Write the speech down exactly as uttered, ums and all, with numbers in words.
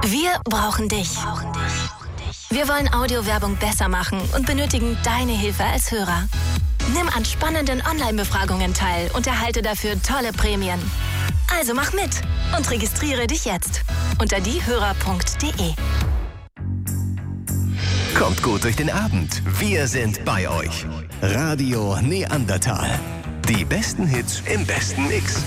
Wir brauchen dich. Wir wollen Audiowerbung besser machen und benötigen deine Hilfe als Hörer. Nimm an spannenden Online-Befragungen teil und erhalte dafür tolle Prämien. Also mach mit und registriere dich jetzt unter diehörer punkt de. Kommt gut durch den Abend. Wir sind bei euch. Radio Neandertal. Die besten Hits im besten Mix.